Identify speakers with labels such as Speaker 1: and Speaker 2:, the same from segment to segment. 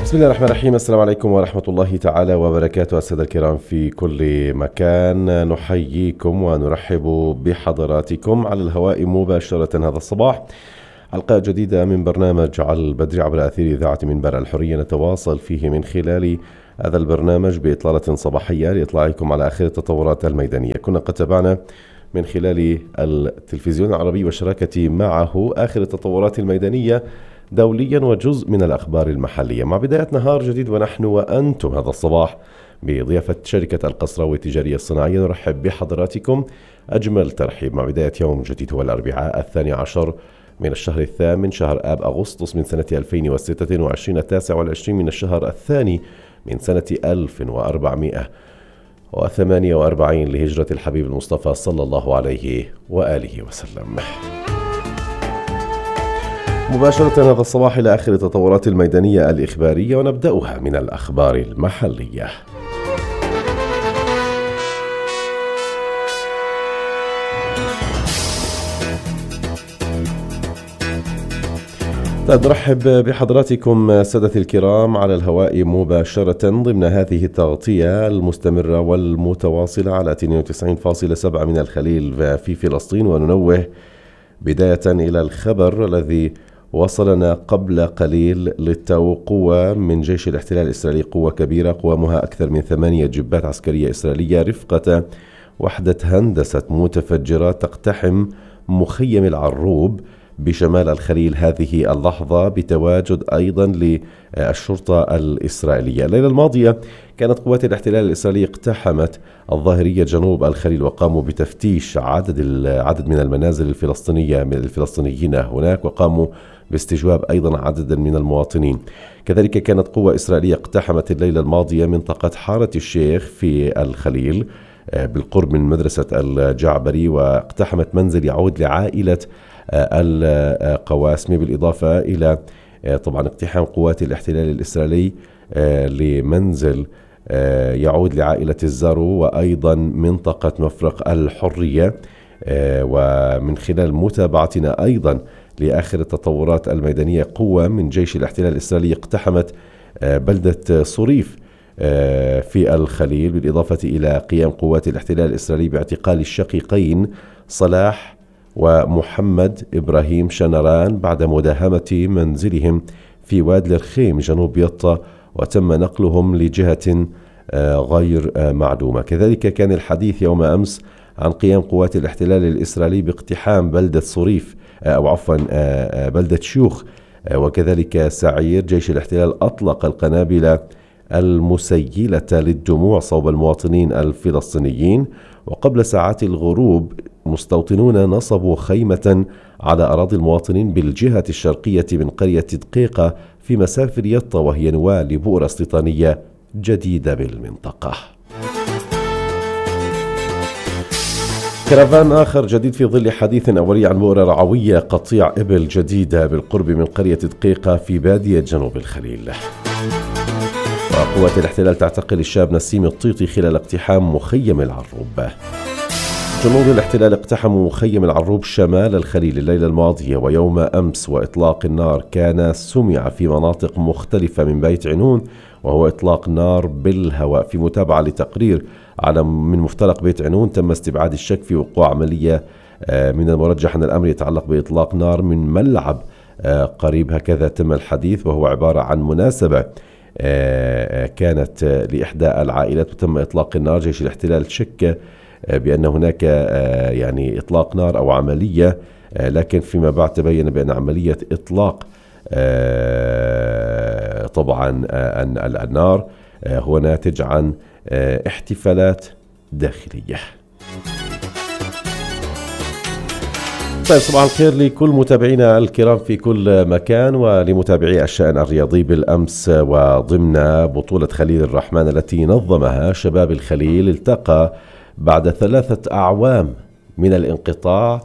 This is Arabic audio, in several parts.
Speaker 1: بسم الله الرحمن الرحيم. السلام عليكم ورحمة الله تعالى وبركاته. السادة الكرام في كل مكان، نحييكم ونرحب بحضراتكم على الهواء مباشرة هذا الصباح. حلقة جديدة من برنامج على البدر عبر أثير إذاعة منبر الحرية، نتواصل فيه من خلال هذا البرنامج بإطلالة صباحية لإطلاعكم على آخر التطورات الميدانية. كنا قد تابعنا من خلال التلفزيون العربي وشراكتي معه آخر التطورات الميدانية دوليا وجزء من الأخبار المحلية، مع بداية نهار جديد ونحن وأنتم هذا الصباح بضيافة شركة القصراوي التجارية الصناعية. نرحب بحضراتكم أجمل ترحيب مع بداية يوم جديد، هو الأربعاء 12 من الشهر الثامن شهر آب أغسطس من سنة 2026، 29 من الشهر الثاني من سنة 1448 لهجرة الحبيب المصطفى صلى الله عليه وآله وسلم. مباشرة هذا الصباح إلى آخر التطورات الميدانية الإخبارية، ونبدأها من الأخبار المحلية. نرحب بحضراتكم سادتي الكرام على الهواء مباشرة ضمن هذه التغطية المستمرة والمتواصلة على 92.7 من الخليل في فلسطين. وننوه بداية إلى الخبر الذي وصلنا قبل قليل للتو. قوة من جيش الاحتلال الإسرائيلي، قوة كبيرة قوامها أكثر من 8 جبات عسكرية إسرائيلية رفقة وحدة هندسة متفجرات تقتحم مخيم العروب بشمال الخليل هذه اللحظة، بتواجد أيضا للشرطة الإسرائيلية. الليلة الماضية كانت قوات الاحتلال الإسرائيلي اقتحمت الظاهرية جنوب الخليل، وقاموا بتفتيش عدد من المنازل الفلسطينية من الفلسطينيين هناك، وقاموا باستجواب أيضا عدد من المواطنين. كذلك كانت قوة إسرائيلية اقتحمت الليلة الماضية منطقة حارة الشيخ في الخليل بالقرب من مدرسة الجعبري، واقتحمت منزل يعود لعائلة القواسمي، بالإضافة إلى طبعا اقتحام قوات الاحتلال الإسرائيلي لمنزل يعود لعائلة الزارو، وأيضا منطقة مفرق الحرية. ومن خلال متابعتنا أيضا لآخر التطورات الميدانية، قوة من جيش الاحتلال الإسرائيلي اقتحمت بلدة صريف في الخليل، بالإضافة إلى قيام قوات الاحتلال الإسرائيلي باعتقال الشقيقين صلاح ومحمد إبراهيم شنران بعد مداهمة منزلهم في وادي الرخيم جنوب يطا، وتم نقلهم لجهة غير معلومة. كذلك كان الحديث يوم أمس عن قيام قوات الاحتلال الإسرائيلي باقتحام بلدة صريف بلدة شيوخ، وكذلك سعير. جيش الاحتلال أطلق القنابل المسيلة للدموع صوب المواطنين الفلسطينيين، وقبل ساعات الغروب مستوطنون نصبوا خيمة على أراضي المواطنين بالجهة الشرقية من قرية دقيقة في مسافر يطا، وهي نواة لبؤرة استيطانية جديدة بالمنطقة. كرفان آخر جديد في ظل حديث أولي عن بؤرة رعوية قطيع إبل جديدة بالقرب من قرية دقيقة في بادية جنوب الخليل. وقوات الاحتلال تعتقل الشاب نسيم الطيطي خلال اقتحام مخيم العروب. جنود الاحتلال اقتحموا مخيم العروب شمال الخليل الليلة الماضية ويوم أمس، وإطلاق النار كان سمع في مناطق مختلفة من بيت عنون، وهو إطلاق نار بالهواء. في متابعة لتقرير من مفترق بيت عنون، تم استبعاد الشك في وقوع عملية من المرجح أن الأمر يتعلق بإطلاق نار من ملعب قريب، هكذا تم الحديث، وهو عبارة عن مناسبة كانت لإحدى العائلات وتم إطلاق النار. جيش الاحتلال شك بأن هناك يعني إطلاق نار أو عملية، لكن فيما بعد تبين بأن عملية إطلاق طبعا النار هو ناتج عن احتفالات داخلية. طيب، صباح الخير لكل متابعينا الكرام في كل مكان ولمتابعي الشأن الرياضي. بالأمس وضمن بطولة خليل الرحمن التي نظمها شباب الخليل، التقى بعد 3 أعوام من الانقطاع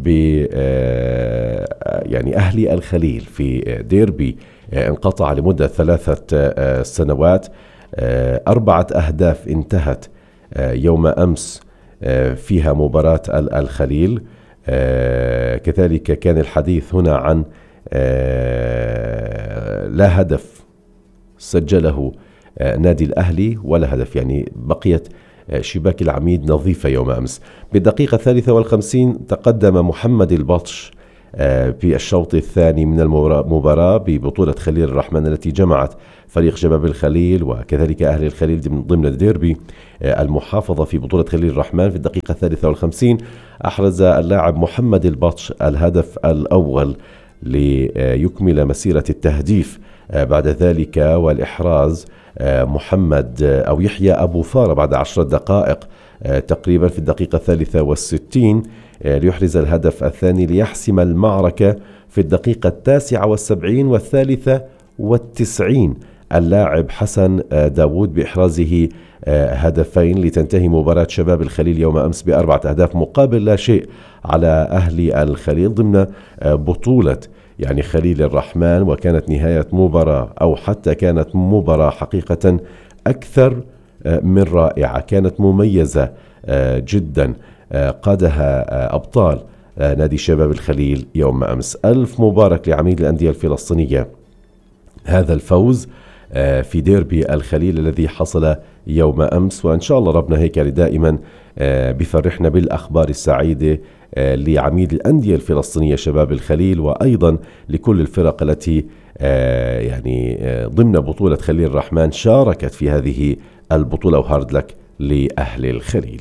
Speaker 1: يعني أهلي الخليل في ديربي انقطع لمدة 3 سنوات. 4 أهداف انتهت يوم أمس فيها مباراة الخليل. كذلك كان الحديث هنا عن لا هدف سجله نادي الأهلي ولا هدف، يعني بقيت شباك العميد نظيفة يوم أمس. بالدقيقة 53 تقدم محمد البطش في الشوط الثاني من المباراة ببطولة خليل الرحمن التي جمعت فريق شباب الخليل وكذلك أهل الخليل ضمن الديربي المحافظة في بطولة خليل الرحمن. في الدقيقة 53 أحرز اللاعب محمد البطش الهدف الأول ليكمل مسيرة التهديف. بعد ذلك والإحراز محمد أو يحيى أبو فارة بعد 10 دقائق تقريبا في الدقيقة 63 ليحرز الهدف الثاني ليحسم المعركة في الدقيقة 79 و93 اللاعب حسن داود بإحرازه هدفين لتنتهي مباراة شباب الخليل يوم أمس ب4 أهداف مقابل لا شيء على أهل الخليل ضمن بطولة يعني خليل الرحمن. وكانت نهاية مباراة أو حتى كانت مباراة حقيقة أكثر من رائعة، كانت مميزة جدا قادها أبطال نادي شباب الخليل يوم أمس. ألف مبارك لعميد الأندية الفلسطينية هذا الفوز في ديربي الخليل الذي حصل يوم أمس، وإن شاء الله ربنا هيك دائما بفرحنا بالأخبار السعيدة لعميد الأندية الفلسطينية شباب الخليل، وأيضا لكل الفرق التي يعني ضمن بطولة خليل الرحمن شاركت في هذه البطولة، وهارد لك لأهل الخليل.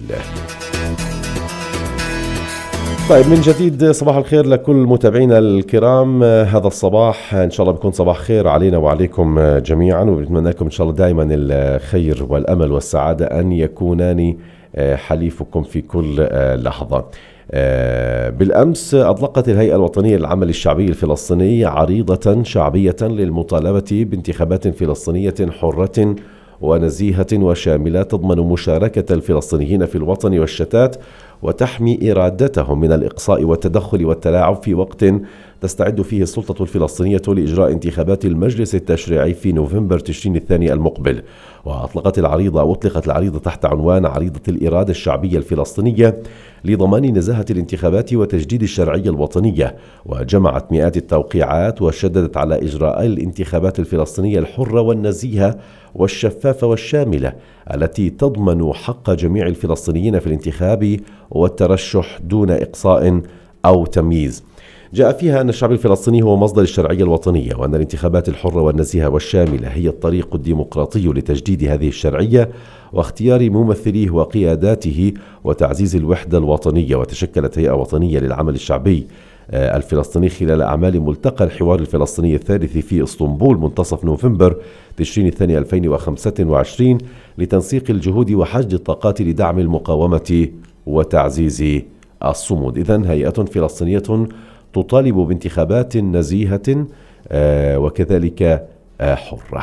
Speaker 1: طيب من جديد صباح الخير لكل متابعينا الكرام. هذا الصباح إن شاء الله بيكون صباح خير علينا وعليكم جميعا، وبنتمنى لكم إن شاء الله دائما الخير والأمل والسعادة أن يكونان حليفكم في كل لحظة. بالأمس أطلقت الهيئة الوطنية للعمل الشعبي الفلسطيني عريضة شعبية للمطالبة بانتخابات فلسطينية حرة ونزيهة وشاملة تضمن مشاركة الفلسطينيين في الوطن والشتات وتحمي إرادتهم من الإقصاء والتدخل والتلاعب في وقت تستعد فيه السلطة الفلسطينية لإجراء انتخابات المجلس التشريعي في نوفمبر تشرين الثاني المقبل. وأطلقت العريضة تحت عنوان عريضة الإرادة الشعبية الفلسطينية لضمان نزاهة الانتخابات وتجديد الشرعية الوطنية، وجمعت مئات التوقيعات وشددت على إجراء الانتخابات الفلسطينية الحرة والنزيهة والشفافة والشاملة التي تضمن حق جميع الفلسطينيين في الانتخاب والترشح دون إقصاء أو تمييز. جاء فيها أن الشعب الفلسطيني هو مصدر الشرعية الوطنية، وأن الانتخابات الحرة والنزيهة والشاملة هي الطريق الديمقراطي لتجديد هذه الشرعية واختيار ممثليه وقياداته وتعزيز الوحدة الوطنية. وتشكلت هيئة وطنية للعمل الشعبي الفلسطيني خلال أعمال ملتقى الحوار الفلسطيني الثالث في إسطنبول منتصف نوفمبر تشرين الثاني 2025 لتنسيق الجهود وحشد الطاقات لدعم المقاومة وتعزيز الصمود. إذن هيئة فلسطينية تطالب بانتخابات نزيهة وكذلك حرة.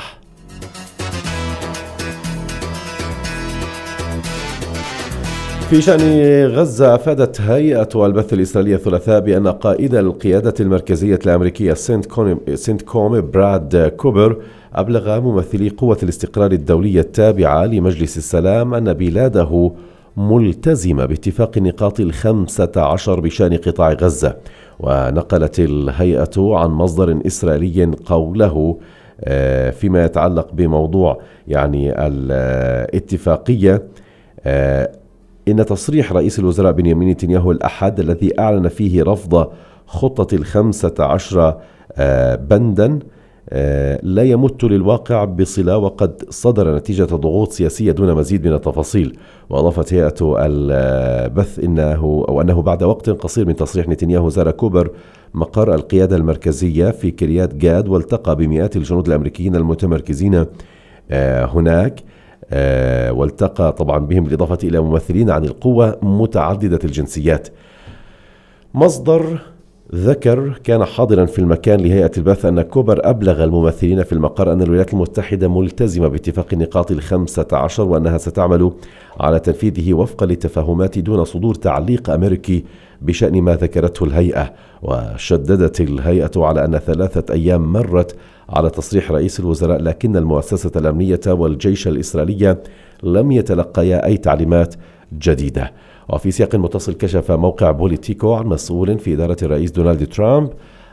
Speaker 1: في شأن غزة، أفادت هيئة البث الإسرائيلية الثلاثاء بأن قائد القيادة المركزية الأمريكية سنت كوم براد كوبر أبلغ ممثلي قوة الاستقرار الدولية التابعة لمجلس السلام أن بلاده ملتزمة باتفاق النقاط 15 بشأن قطاع غزة. ونقلت الهيئة عن مصدر إسرائيلي قوله فيما يتعلق بموضوع يعني الاتفاقية إن تصريح رئيس الوزراء بنيامين نتنياهو الأحد الذي أعلن فيه رفض خطة 15 بندا لا يمت للواقع بصلة وقد صدر نتيجة ضغوط سياسية دون مزيد من التفاصيل. وأضافت هيئة البث أنه بعد وقت قصير من تصريح نتنياهو زار كوبر مقر القيادة المركزية في كريات جاد والتقى بمئات الجنود الأمريكيين المتمركزين هناك، والتقى طبعا بهم بالإضافة إلى ممثلين عن القوة متعددة الجنسيات. مصدر ذكر كان حاضرا في المكان لهيئة البث أن كوبر أبلغ الممثلين في المقر أن الولايات المتحدة ملتزمة باتفاق النقاط 15 وأنها ستعمل على تنفيذه وفقا للتفاهمات دون صدور تعليق أمريكي بشأن ما ذكرته الهيئة. وشددت الهيئة على أن 3 أيام مرت على تصريح رئيس الوزراء، لكن المؤسسة الأمنية والجيش الإسرائيلي لم يتلقيا أي تعليمات جديدة. وفي سياق متصل كشف موقع بوليتيكو عن مسؤول في إدارة الرئيس دونالد ترامب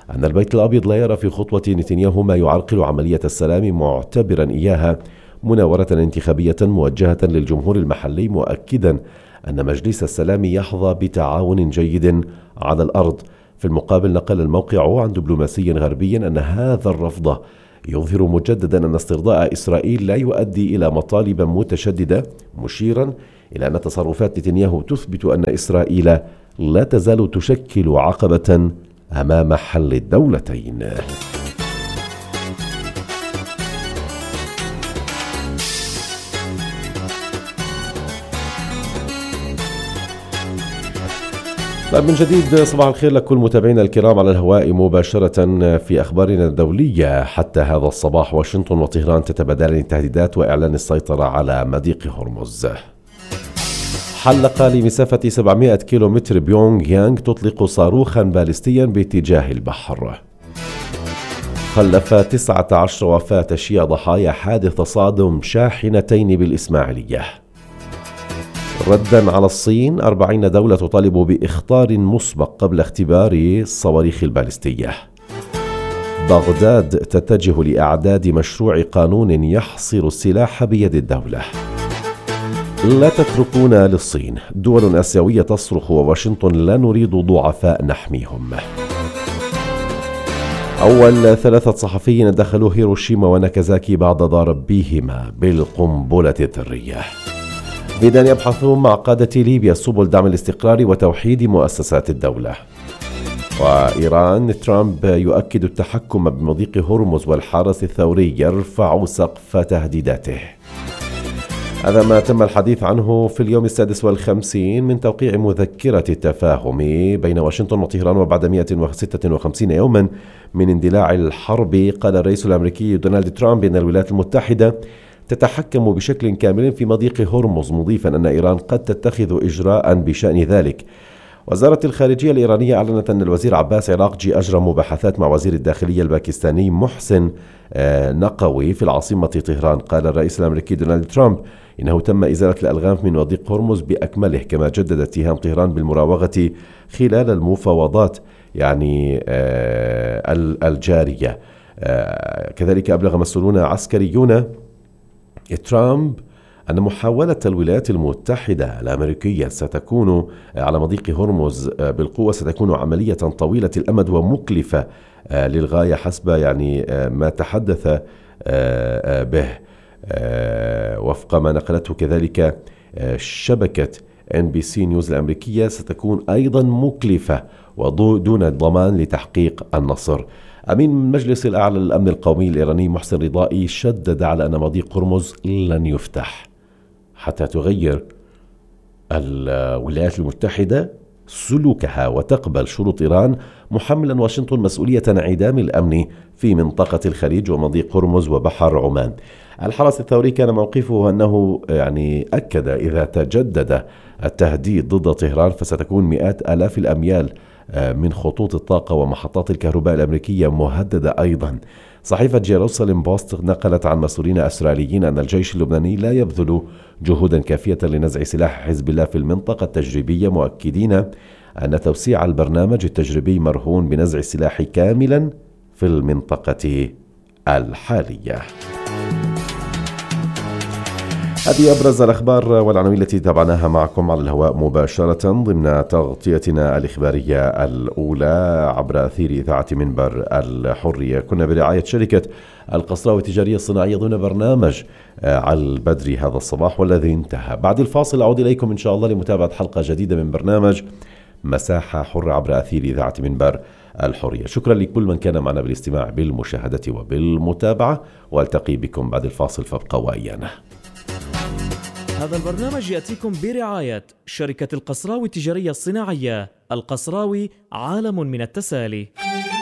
Speaker 1: أن البيت الأبيض لا يرى في خطوة نتنياهو ما يعرقل عملية السلام، معتبرا إياها مناورة انتخابية موجهة للجمهور المحلي، مؤكدا أن مجلس السلام يحظى بتعاون جيد على الأرض. في المقابل نقل الموقع عن دبلوماسي غربي أن هذا الرفض يظهر مجددا أن استرضاء إسرائيل لا يؤدي إلى مطالب متشددة، مشيرا إلى أن تصرفات نتنياهو تثبت أن إسرائيل لا تزال تشكل عقبة أمام حل الدولتين. طيب، من جديد صباح الخير لكل متابعينا الكرام على الهواء مباشرة في أخبارنا الدولية. حتى هذا الصباح واشنطن وطهران تتبادلان التهديدات وإعلان السيطرة على مضيق هرمز. حلق لمسافة 700 كيلومتر بيونغ يانغ تطلق صاروخا باليستيا باتجاه البحر. خلف 19 وفاة تشييع ضحايا حادث تصادم شاحنتين بالإسماعيلية. ردا على الصين، 40 دولة تطالب بإخطار مسبق قبل اختبار الصواريخ الباليستية. بغداد تتجه لإعداد مشروع قانون يحصر السلاح بيد الدولة. لا تتركونا للصين، دول آسيوية تصرخ وواشنطن لا نريد ضعفاء نحميهم. أول 3 صحفيين دخلوا هيروشيما وناكازاكي بعد ضربهما بالقنبلة الذرية. إذن يبحثون مع قادة ليبيا سبل دعم الاستقرار وتوحيد مؤسسات الدولة. وإيران، ترامب يؤكد التحكم بمضيق هرمز والحرس الثوري يرفع سقف تهديداته. هذا ما تم الحديث عنه في اليوم 56 من توقيع مذكرة التفاهم بين واشنطن وطهران، وبعد 156 يوما من اندلاع الحرب. قال الرئيس الأمريكي دونالد ترامب إن الولايات المتحدة تتحكم بشكل كامل في مضيق هرمز، مضيفا أن إيران قد تتخذ إجراء بشأن ذلك. وزارة الخارجية الإيرانية أعلنت أن الوزير عباس عراقجي أجرى مباحثات مع وزير الداخلية الباكستاني محسن نقوي في العاصمة طهران. قال الرئيس الأمريكي دونالد ترامب إنه تم إزالة الألغام من مضيق هرمز بأكمله، كما جدد اتهام طهران بالمراوغة خلال المفاوضات الجارية. كذلك أبلغ مسؤولون عسكريون ترامب أن محاولة الولايات المتحدة الأمريكية ستكون على مضيق هرمز بالقوة ستكون عملية طويلة الأمد ومكلفة للغاية، حسب ما تحدث به، وفق ما نقلته كذلك شبكة NBC نيوز الأمريكية. ستكون أيضا مكلفة ودون ضمان لتحقيق النصر. أمين مجلس الأعلى للأمن القومي الإيراني محسن رضائي شدد على أن مضيق هرمز لن يفتح حتى تغير الولايات المتحدة سلوكها وتقبل شروط إيران، محملا واشنطن مسؤولية انعدام الأمن في منطقة الخليج ومضيق هرمز وبحر عمان. الحرس الثوري كان موقفه أنه أكد إذا تجدد التهديد ضد طهران فستكون مئات آلاف الأميال من خطوط الطاقة ومحطات الكهرباء الأمريكية مهددة أيضا. صحيفة جيروساليم بوست نقلت عن مسؤولين إسرائيليين أن الجيش اللبناني لا يبذل جهودا كافية لنزع سلاح حزب الله في المنطقة التجريبية، مؤكدين أن توسيع البرنامج التجريبي مرهون بنزع السلاح كاملا في المنطقة الحالية. هذه أبرز الأخبار والعناوين التي تابعناها معكم على الهواء مباشرة ضمن تغطيتنا الإخبارية الأولى عبر أثير إذاعة منبر الحرية. كنا برعاية شركة القصراوي التجارية الصناعية ضمن برنامج على البدري هذا الصباح والذي انتهى. بعد الفاصل أعود إليكم إن شاء الله لمتابعة حلقة جديدة من برنامج مساحة حرة عبر أثير إذاعة منبر الحرية. شكرا لكل من كان معنا بالاستماع بالمشاهدة وبالمتابعة، والتقي بكم بعد الفاصل، فابقوا وإيانا.
Speaker 2: هذا البرنامج يأتيكم برعاية شركة القصراوي التجارية الصناعية. القصراوي عالم من التسالي.